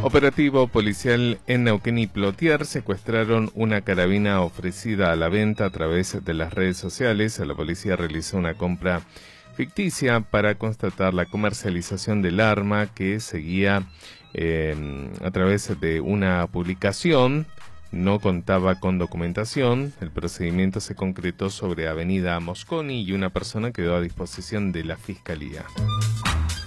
Operativo policial en Neuquén y Plotier secuestraron una carabina ofrecida a la venta a través de las redes sociales. La policía realizó una compra ficticia para constatar la comercialización del arma que seguía a través de una publicación. No contaba con documentación. El procedimiento se concretó sobre Avenida Mosconi y una persona quedó a disposición de la Fiscalía.